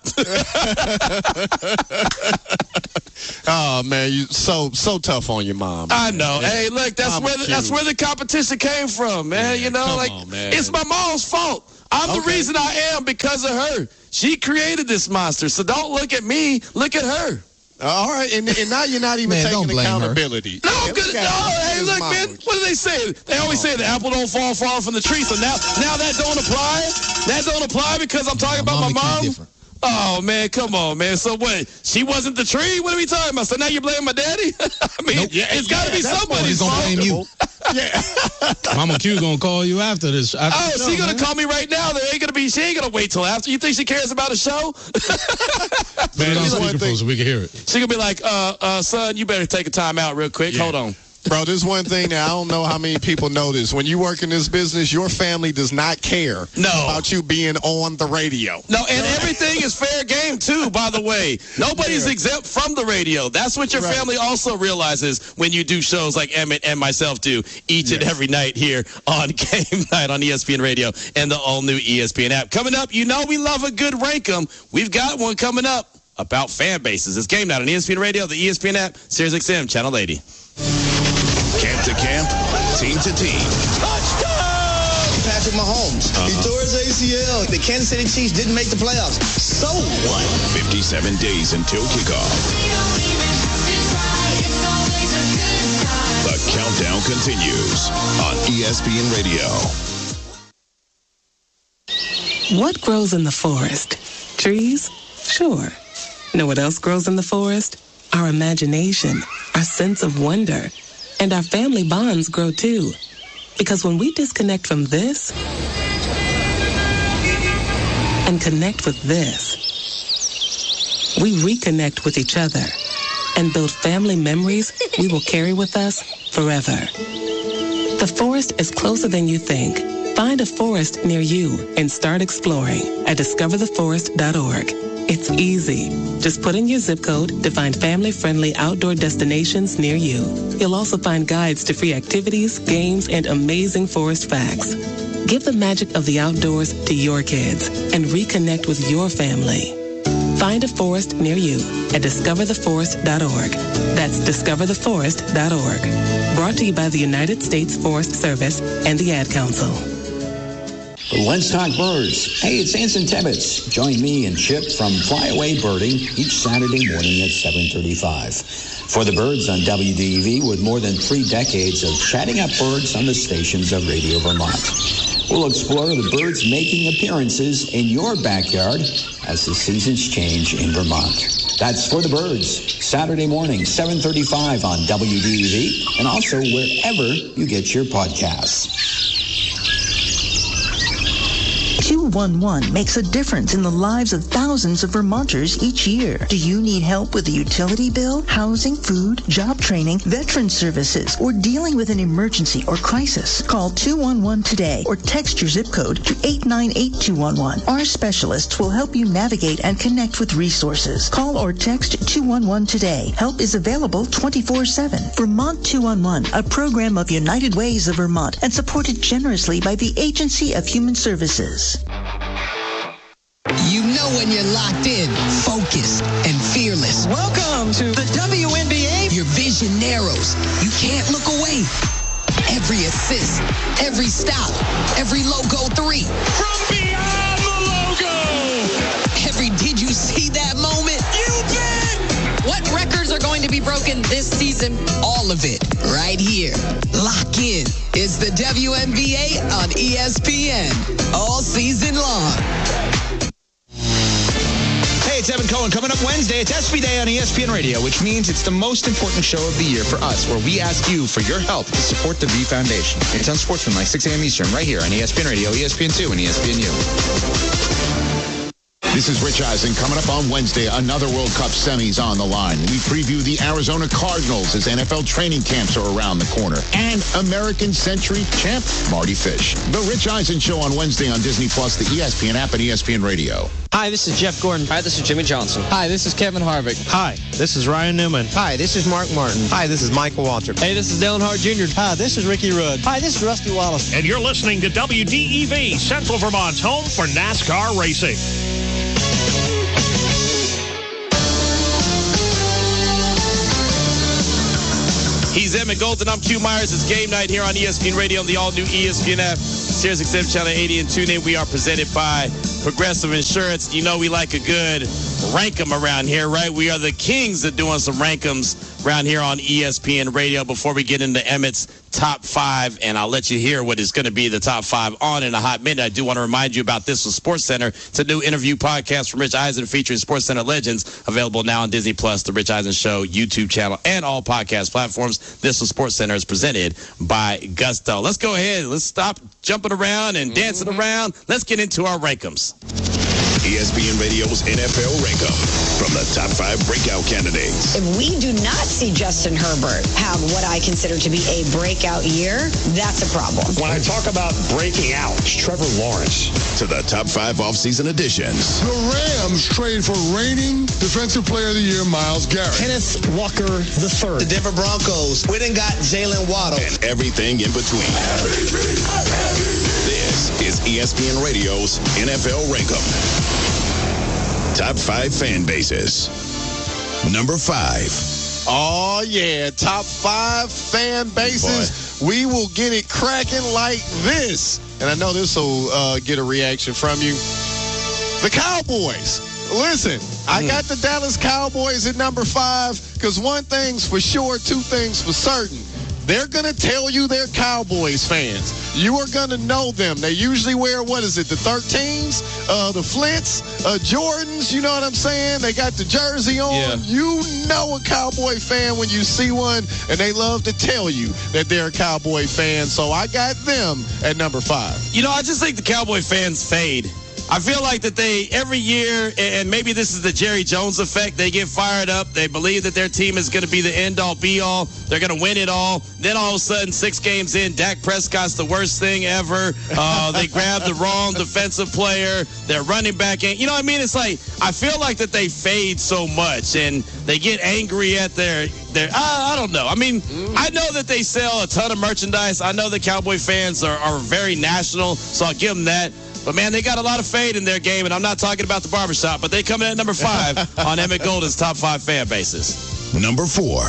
Oh man, you so so tough on your mom. I know. Man. Hey, look, that's Mama where the, that's where the competition came from, man. man you know, like on, it's my mom's fault. I'm okay. The reason I am because of her. She created this monster, so don't look at me. Look at her. All right, and, and now you're not even man, taking accountability. Her. No, I'm good. No, hey, look, man. What do they say? They always say the apple don't fall far from the tree. So now, now that don't apply. That don't apply because I'm talking about my mom. Oh man, come on, man. So what? She wasn't the tree. What are we talking about? So now you're blaming my daddy? I mean, nope. yeah, it's got to yeah, be somebody's fault. He's gonna blame you. Yeah. Mama Q gonna call you after this. After oh, the show, she gonna man. call me right now. There ain't gonna be. She ain't gonna wait till after. You think she cares about a show? Man, on speakerphone so we can hear it. She gonna be like, uh, uh, son, you better take a time out real quick. Yeah. Hold on. Bro, there's one thing that I don't know how many people know this. When you work in this business, your family does not care no. about you being on the radio. No, and everything is fair game, too, by the way. Nobody's yeah. exempt from the radio. That's what your right. family also realizes when you do shows like Emmett and myself do each yes. and every night here on Game Night on E S P N Radio and the all-new E S P N app. Coming up, you know we love a good rank 'em. We've got one coming up about fan bases. It's Game Night on E S P N Radio, the E S P N app, Sirius X M, Channel eighty. Camp to camp, team to team. Touchdown! Patrick Mahomes. Uh-huh. He tore his A C L. The Kansas City Chiefs didn't make the playoffs. So what? fifty-seven days until kickoff. The countdown continues on E S P N Radio. What grows in the forest? Trees? Sure. Know what else grows in the forest? Our imagination, our sense of wonder, and our family bonds grow too. Because when we disconnect from this and connect with this, we reconnect with each other and build family memories we will carry with us forever. The forest is closer than you think. Find a forest near you and start exploring at discover the forest dot org. It's easy. Just put in your zip code to find family-friendly outdoor destinations near you. You'll also find guides to free activities, games, and amazing forest facts. Give the magic of the outdoors to your kids and reconnect with your family. Find a forest near you at discover the forest dot org. That's discover the forest dot org. Brought to you by the United States Forest Service and the Ad Council. Let's talk birds. Hey, it's Anson Tebbets. Join me and Chip from Flyaway Birding each Saturday morning at seven thirty-five. For the birds on W D E V with more than three decades of chatting up birds on the stations of Radio Vermont. We'll explore the birds making appearances in your backyard as the seasons change in Vermont. That's For the Birds, Saturday morning, seven thirty-five on W D E V and also wherever you get your podcasts. two one one makes a difference in the lives of thousands of Vermonters each year. Do you need help with a utility bill, housing, food, job training, veteran services, or dealing with an emergency or crisis? Call two one one today or text your zip code to eight nine eight two one one. Our specialists will help you navigate and connect with resources. Call or text two one one today. Help is available twenty-four seven. Vermont two one one, a program of United Ways of Vermont and supported generously by the Agency of Human Services. You know when you're locked in, focused, and fearless. Welcome to the W N B A. Your vision narrows. You can't look away. Every assist, every stop, every logo three. From beyond the logo. Every did you see that moment? You bet. What records are going to be broken this season? All of it right here. Lock in. It's the W N B A on E S P N all season long. Hey, it's Evan Cohen. Coming up Wednesday, it's S B Day on E S P N Radio, which means it's the most important show of the year for us, where we ask you for your help to support the V Foundation. It's on Sportsmanlike, six a.m. Eastern, right here on E S P N Radio, E S P N two, and E S P N U. This is Rich Eisen. Coming up on Wednesday, another World Cup semis on the line. We preview the Arizona Cardinals as N F L training camps are around the corner. And American Century champ Marty Fish. The Rich Eisen Show on Wednesday on Disney Plus, the E S P N app, and E S P N Radio. Hi, this is Jeff Gordon. Hi, this is Jimmy Johnson. Hi, this is Kevin Harvick. Hi, this is Ryan Newman. Hi, this is Mark Martin. Hi, this is Michael Waltrip. Hey, this is Dale Hart Junior Hi, this is Ricky Rudd. Hi, this is Rusty Wallace. And you're listening to W D E V, Central Vermont's home for NASCAR racing. He's Emmett Golden. I'm Q Myers. It's game night here on E S P N Radio on the all-new E S P N app, Sirius X M Channel eighty, and tune in. We are presented by Progressive Insurance. You know we like a good rank 'em around here, right? We are the kings of doing some rank 'ems around here on E S P N Radio. Before we get into Emmett's top five, and I'll let you hear what is going to be the top five on in a hot minute, I do want to remind you about This with Sports Center. It's a new interview podcast from Rich Eisen featuring Sports Center legends, available now on Disney Plus, the Rich Eisen Show YouTube channel, and all podcast platforms. This with Sports Center is presented by Gusto. Let's go ahead. Let's stop jumping around and dancing mm-hmm. around. Let's get into our rank-ems. E S P N Radio's N F L Rank-Em from the top five breakout candidates. If we do not see Justin Herbert have what I consider to be a breakout year, that's a problem. When I talk about breaking out, it's Trevor Lawrence. To the top five offseason additions. The Rams trade for reigning Defensive Player of the Year, Myles Garrett. Kenneth Walker the third. The Denver Broncos. We done got Jalen Waddle. And everything in between. This is E S P N Radio's N F L Rank-Em. Top five fan bases. Number five. Oh, yeah. Top five fan bases. Boy. We will get it cracking like this. And I know this will uh, get a reaction from you. The Cowboys. Listen, mm. I got the Dallas Cowboys at number five because one thing's for sure, two things for certain. They're going to tell you they're Cowboys fans. You are going to know them. They usually wear, what is it, the thirteens, uh, the Flints, uh, Jordans, you know what I'm saying? They got the jersey on. Yeah. You know a Cowboy fan when you see one, and they love to tell you that they're a Cowboy fan. So I got them at number five. You know, I just think the Cowboy fans fade. I feel like that they, every year, and maybe this is the Jerry Jones effect, they get fired up. They believe that their team is going to be the end-all, be-all. They're going to win it all. Then all of a sudden, six games in, Dak Prescott's the worst thing ever. Uh, they grab the wrong defensive player. They're running back in. You know what I mean? It's like, I feel like that they fade so much, and they get angry at their, their I, I don't know. I mean, mm. I know that they sell a ton of merchandise. I know the Cowboy fans are, are very national, so I'll give them that. But, man, they got a lot of fade in their game, and I'm not talking about the barbershop, but they come in at number five on Emmett Golden's top five fan bases. Number four.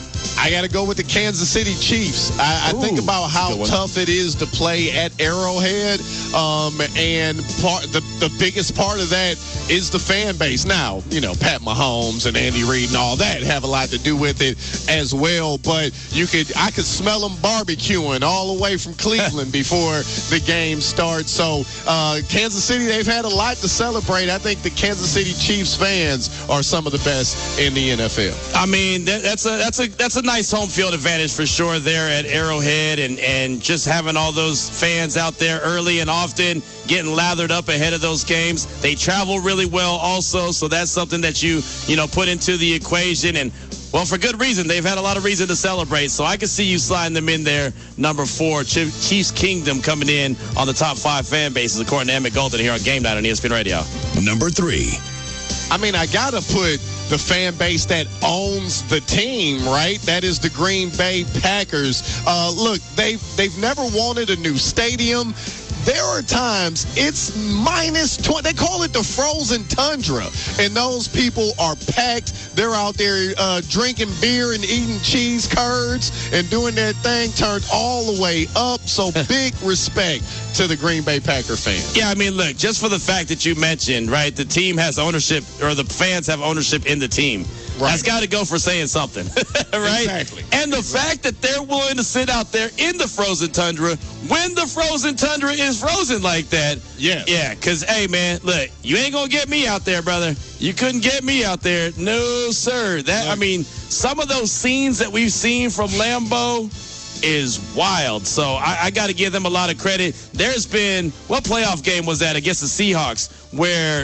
I got to go with the Kansas City Chiefs. I, I think about how tough it is to play at Arrowhead, um, and part, the, the biggest part of that is the fan base. Now, you know, Pat Mahomes and Andy Reid and all that have a lot to do with it as well, but you could, I could smell them barbecuing all the way from Cleveland before the game starts. So uh, Kansas City, they've had a lot to celebrate. I think the Kansas City Chiefs fans are some of the best in the N F L. I mean, that, that's a that's a that's a nice home field advantage for sure there at Arrowhead, and, and just having all those fans out there early and often getting lathered up ahead of those games. They travel really well also, so that's something that you, you know, put into the equation. And, well, for good reason. They've had a lot of reason to celebrate, so I can see you sliding them in there. Number four, Chiefs Kingdom coming in on the top five fan bases, according to Emmett Golden here on Game Night on E S P N Radio. Number three. I mean, I got to put the fan base that owns the team, right? That is the Green Bay Packers. Uh, look, they've, they've never wanted a new stadium. There are times it's minus twenty. They call it the frozen tundra, and those people are packed. They're out there uh, drinking beer and eating cheese curds and doing their thing turned all the way up. So big respect to the Green Bay Packer fans. Yeah, I mean, look, just for the fact that you mentioned, right, the team has ownership, or the fans have ownership in the team. Right. That's got to go for saying something, right? Exactly. And the exactly. fact that they're willing to sit out there in the frozen tundra when the frozen tundra is frozen like that. Yeah. Yeah, because, hey, man, look, you ain't going to get me out there, brother. You couldn't get me out there. No, sir. That, I mean, some of those scenes that we've seen from Lambeau is wild. So I, I got to give them a lot of credit. There's been, what playoff game was that against the Seahawks where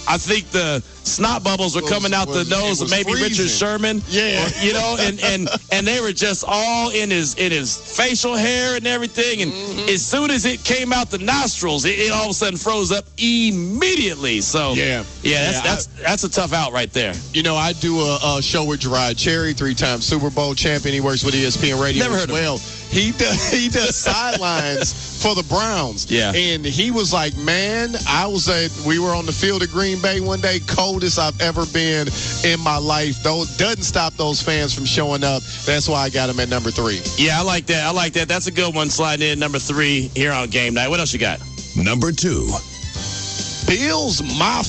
I think the snot bubbles were coming out was, the nose of maybe freezing. Richard Sherman. Yeah. Or, you know, and, and, and they were just all in his in his facial hair and everything. And mm-hmm. as soon as it came out the nostrils, it, it all of a sudden froze up immediately. So, yeah, yeah, that's yeah, that's, I, that's a tough out right there. You know, I do a, a show with Gerard Cherry, three-time Super Bowl champion. He works with E S P N Radio Never as heard of well. He does, he does sidelines for the Browns. Yeah. And he was like, man, I was at, we were on the field at Green Bay one day, coldest I've ever been in my life. Though doesn't stop those fans from showing up. That's why I got him at number three. Yeah, I like that. I like that. That's a good one sliding in number three here on Game Night. What else you got? Number two. Bills Mafia.